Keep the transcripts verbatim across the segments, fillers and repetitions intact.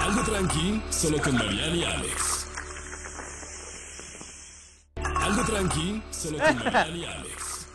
Algo tranqui, solo con Mariana y Alex. Algo tranqui, solo con Mariana y Alex.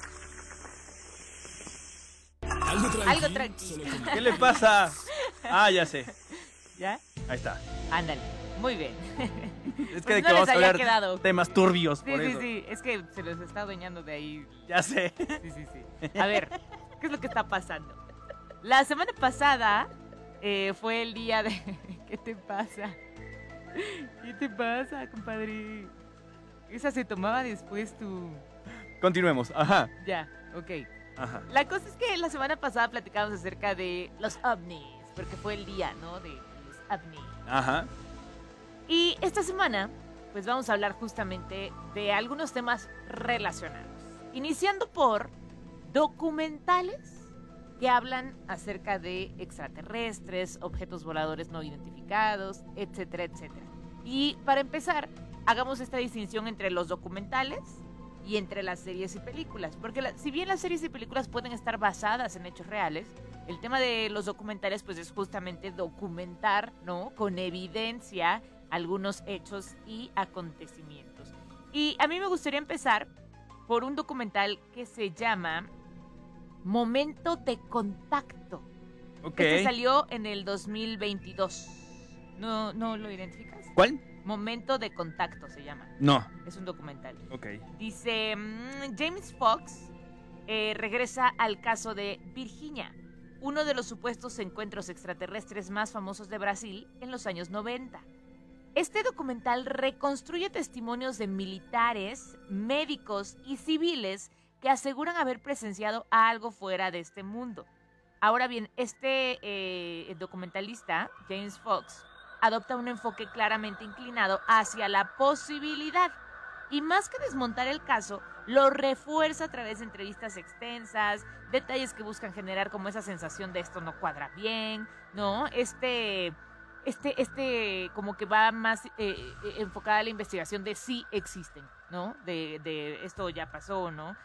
Algo tranqui, Algo tranqui. solo con ¿Qué le pasa? Ah, ya sé. ¿Ya? Ahí está. Ándale. Muy bien. Es que Pues de no que vamos les a había hablar quedado. temas turbios, Sí, por sí, eso. sí. Es que se los está adueñando de ahí. Ya sé. Sí, sí, sí. A ver, ¿qué es lo que está pasando? La semana pasada eh, fue el día de... ¿Qué te pasa? ¿Qué te pasa, compadre? Esa se tomaba después tu... Continuemos. Ajá. Ya, ok. Ajá. La cosa es que la semana pasada platicamos acerca de los ovnis, porque fue el día, ¿no? De los ovnis. Ajá. Y esta semana, pues vamos a hablar justamente de algunos temas relacionados. Iniciando por documentales que hablan acerca de extraterrestres, objetos voladores no identificados, etcétera, etcétera. Y para empezar, hagamos esta distinción entre los documentales y entre las series y películas. Porque la, si bien las series y películas pueden estar basadas en hechos reales, el tema de los documentales pues es justamente documentar, ¿no? Con evidencia algunos hechos y acontecimientos. Y a mí me gustaría empezar por un documental que se llama Momento de Contacto. Ok. Este salió en el dos mil veintidós. ¿No, no lo identificas? ¿Cuál? Momento de Contacto se llama. No. Es un documental. Ok. Dice, mmm, James Fox eh, regresa al caso de Virginia, uno de los supuestos encuentros extraterrestres más famosos de Brasil en los años noventa. Este documental reconstruye testimonios de militares, médicos y civiles que aseguran haber presenciado algo fuera de este mundo. Ahora bien, este eh, documentalista, James Fox, adopta un enfoque claramente inclinado hacia la posibilidad y más que desmontar el caso, lo refuerza a través de entrevistas extensas, detalles que buscan generar como esa sensación de esto no cuadra bien, ¿no? Este, este, este como que va más eh, enfocada a la investigación de si existen, ¿no? De, de esto ya pasó, ¿no?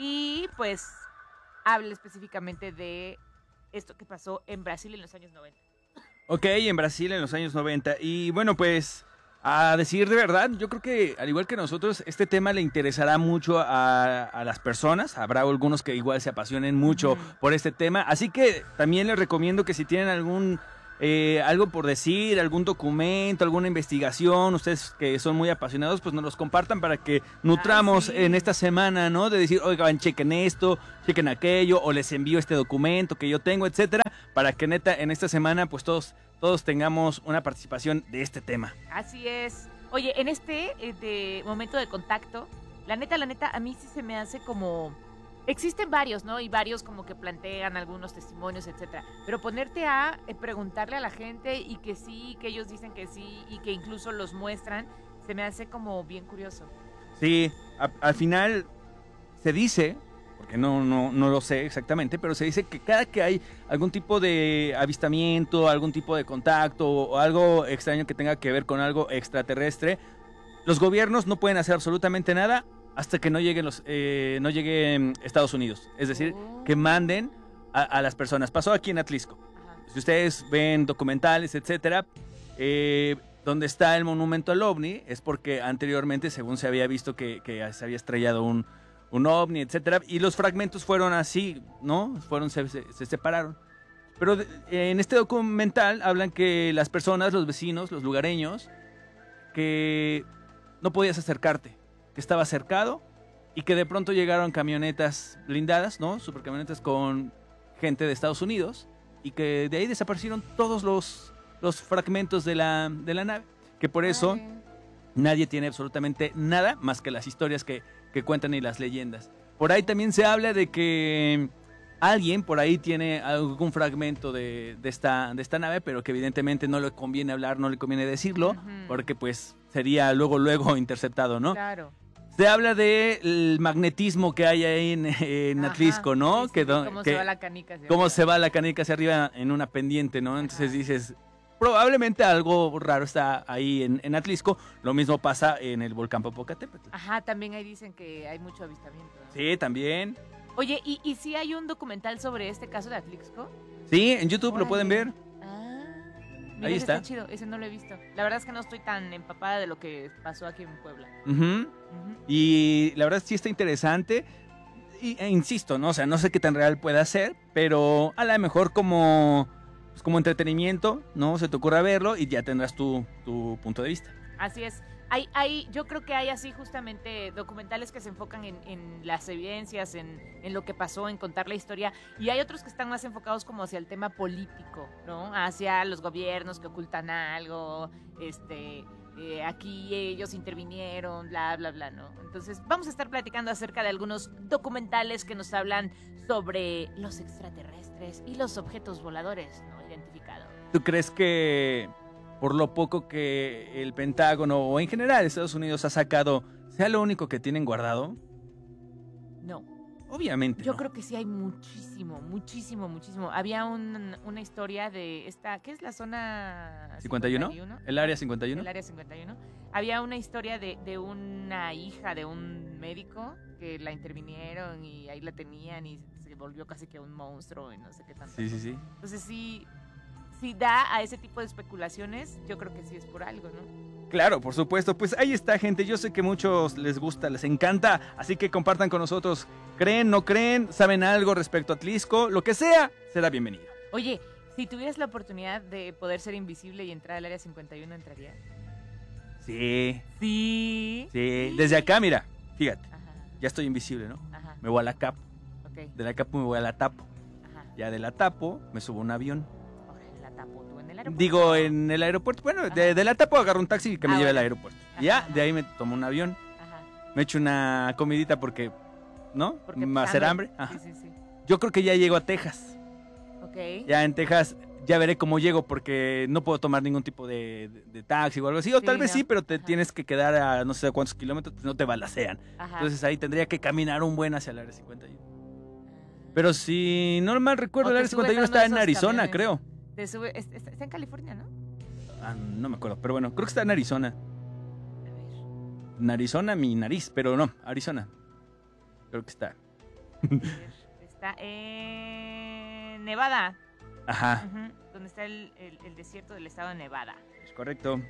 Y pues habla específicamente de esto que pasó en Brasil en los años noventa. Ok, en Brasil en los años noventa. Y bueno, pues, a decir de verdad, yo creo que al igual que nosotros, este tema le interesará mucho a, a las personas. Habrá algunos que igual se apasionen mucho Ujú. por este tema. Así que también les recomiendo que si tienen algún... Eh, algo por decir, algún documento, alguna investigación, ustedes que son muy apasionados, pues nos los compartan para que nutramos Ay, sí. en esta semana, ¿no? De decir, oigan, chequen esto, chequen aquello, o les envío este documento que yo tengo, etcétera, para que neta en esta semana pues todos, todos tengamos una participación de este tema. Así es. Oye, en este eh, de momento de contacto, la neta, la neta, a mí sí se me hace como... Existen varios, ¿no? Y varios como que plantean algunos testimonios, etcétera. Pero ponerte a eh, preguntarle a la gente y que sí, que ellos dicen que sí y que incluso los muestran, se me hace como bien curioso. Sí, a- al final se dice, porque no, no, no lo sé exactamente, pero se dice que cada que hay algún tipo de avistamiento, algún tipo de contacto o algo extraño que tenga que ver con algo extraterrestre, los gobiernos no pueden hacer absolutamente nada hasta que no lleguen los, eh, no llegue Estados Unidos. Es decir, Oh. que manden a, a las personas. Pasó aquí en Atlisco. Ajá. Si ustedes ven documentales, etcétera, eh, donde está el monumento al ovni, es porque anteriormente, según se había visto que, que se había estrellado un, un ovni, etcétera, y los fragmentos fueron así, ¿no? Fueron, se, se, se separaron. Pero de, en este documental hablan que las personas, los vecinos, los lugareños, que no podías acercarte, que estaba cercado y que de pronto llegaron camionetas blindadas, ¿no? Supercamionetas con gente de Estados Unidos y que de ahí desaparecieron todos los, los fragmentos de la, de la nave. Que por eso Vale. nadie tiene absolutamente nada más que las historias que, que cuentan y las leyendas. Por ahí también se habla de que alguien por ahí tiene algún fragmento de, de, esta, de esta nave, pero que evidentemente no le conviene hablar, no le conviene decirlo, Ujú. porque pues sería luego, luego interceptado, ¿no? Claro. Se habla del magnetismo que hay ahí en, en Ajá. Atlisco, ¿no? Sí, sí, que, sí, do- cómo que- se va la canica hacia cómo arriba. se va la canica hacia arriba en una pendiente, ¿no? Entonces Ajá. dices, probablemente algo raro está ahí en, en Atlisco. Lo mismo pasa en el volcán Popocatépetl. Ajá, también ahí dicen que hay mucho avistamiento, ¿no? Sí, también. Oye, ¿y, y si hay un documental sobre este caso de Atlixco? Sí, en YouTube lo pueden ver. Ah, Mira, ahí ese está. chido, ese no lo he visto. La verdad es que no estoy tan empapada de lo que pasó aquí en Puebla. Ujú. Ujú. Y la verdad sí está interesante. Y, e insisto, ¿no? O sea, no sé qué tan real pueda ser, pero a lo mejor como, pues, como entretenimiento, ¿no? Se te ocurra verlo y ya tendrás tu, tu punto de vista. Así es. Hay, hay, yo creo que hay así justamente documentales que se enfocan en, en las evidencias, en, en lo que pasó, en contar la historia, y hay otros que están más enfocados como hacia el tema político, ¿no? Hacia los gobiernos que ocultan algo, este, eh, aquí ellos intervinieron, bla, bla, bla, ¿no? Entonces vamos a estar platicando acerca de algunos documentales que nos hablan sobre los extraterrestres y los objetos voladores no identificados. ¿Tú crees que por lo poco que el Pentágono o en general Estados Unidos ha sacado sea lo único que tienen guardado? No. Obviamente Yo no. creo que sí hay muchísimo, muchísimo, muchísimo. Había un- una historia de esta, ¿qué es la zona ¿cincuenta y uno? ¿El área cincuenta y uno? El área cincuenta y uno. Había una historia de, de una hija de un médico que la intervinieron y ahí la tenían y se volvió casi que un monstruo y no sé qué tanto. Sí, sí, sí. Entonces sí, si da a ese tipo de especulaciones, yo creo que sí es por algo, ¿no? Claro, por supuesto. Pues ahí está, gente. Yo sé que a muchos les gusta, les encanta. Así que compartan con nosotros. ¿Creen, no creen? ¿Saben algo respecto a Tlisco? Lo que sea, será bienvenido. Oye, si tuvieras la oportunidad de poder ser invisible y entrar al área cincuenta y uno, ¿entrarías? Sí, Sí. sí. Desde acá, mira, fíjate. Ajá, Ya estoy invisible, ¿no? ajá, Me voy a la Capo. ok, De la Capo me voy a la Tapo. ajá. Ya de la Tapo me subo a un avión. Órale, la tapo tú en el aeropuerto. Digo, en el aeropuerto. Bueno, de, Ajá. de la Tapo agarro un taxi que me Ah, lleve al bueno. aeropuerto. Ajá, Ya, ajá. de ahí me tomo un avión. Ajá. Me echo una comidita porque, ¿no? Porque Me pues, va a hacer hambre. Ajá. Sí, sí, sí. Yo creo que ya llego a Texas. Ok. Ya en Texas ya veré cómo llego porque no puedo tomar ningún tipo de, de- de taxi o algo así. O Sí, tal vez no. sí, pero te Ajá. tienes que quedar a no sé cuántos kilómetros, pues no te balacean. Ajá. Entonces ahí tendría que caminar un buen hacia el área cincuenta y uno. Ah. Pero si no mal recuerdo, O el te área cincuenta y uno subes a uno está de en esos Arizona, camiones. creo. Te sube, es- es- está en California, ¿no? Ah, no me acuerdo, pero bueno, creo que está en Arizona. A ver. En Arizona, mi nariz, pero no, Arizona. Creo que está. a ver, Está en Nevada. Ajá, Ujú, donde está el, el- el desierto del estado de Nevada. es correcto.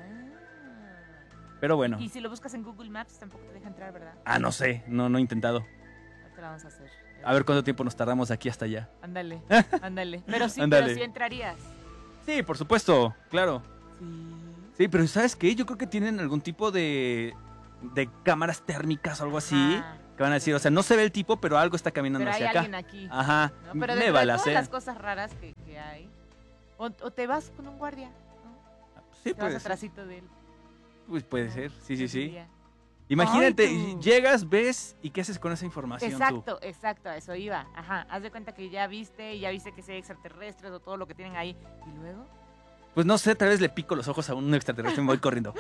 Ah. Pero bueno. Y si lo buscas en Google Maps tampoco te deja entrar, ¿verdad? Ah, no sé, no, no he intentado. Ahorita la vamos a hacer. A ver cuánto tiempo nos tardamos de aquí hasta allá. Ándale, ándale. Pero sí, Ándale. pero sí entrarías. Sí, por supuesto, claro. Sí. Sí, pero ¿sabes qué? Yo creo que tienen algún tipo de, de cámaras térmicas o algo así. Ajá. Que van a decir, o sea, no se ve el tipo, pero algo está caminando Pero hay hacia acá. alguien aquí. Ajá, ¿no? Pero me dentro de todas balacean. las cosas raras que, que hay. O, o te vas con un guardia, ¿no? Sí, Te vas puede ser. atrásito de él. Pues puede ¿no? ser, sí, sí, Yo sí. diría. Imagínate, Ay, tú. llegas, ves, ¿y qué haces con esa información tú? Exacto, exacto, a eso iba. Ajá, haz de cuenta que ya viste y ya viste que sí hay extraterrestres o todo lo que tienen ahí. ¿Y luego? Pues no sé, tal vez le pico los ojos a un extraterrestre y me voy corriendo.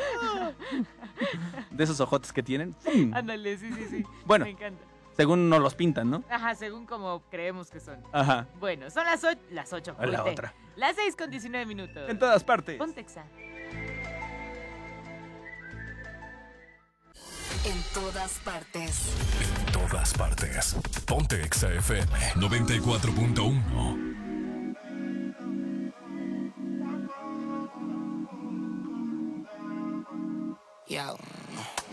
De esos ojotes que tienen. ¡Fum! Ándale, sí, sí, sí. Bueno. Me encanta. Según nos los pintan, ¿no? Ajá, según como creemos que son. Ajá, Bueno, son las ocho. Las ocho. a la fuiste. otra. Las seis con diecinueve minutos. En todas partes. Pontexa. En todas partes. En todas partes. Ponte Exa F M noventa y cuatro punto uno.